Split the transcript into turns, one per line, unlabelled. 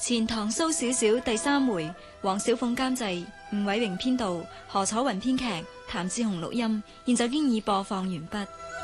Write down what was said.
錢塘蘇小小第3回，黃小鳳監製，吳偉榮編導，何楚雲編劇，譚志雄錄音。現在經已播放完畢。